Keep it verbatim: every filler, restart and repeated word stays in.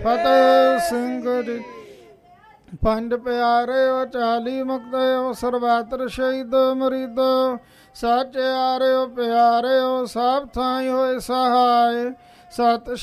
ਫਤਿਹ ਸਿੰਘ ਜੀ। ਪੰਜ ਪਿਆਰਿਓ ਚਾਲੀ ਮੁਕਤਿਓ ਸਰਬੱਤਰ ਸ਼ਹੀਦ ਮਰੀਦ ਸੱਚ ਆਰਿਓ ਪਿਆਰਿਓ ਸਭ ਥਾਈ ਹੋਏ ਸਹਾਏ। ਸਤਿ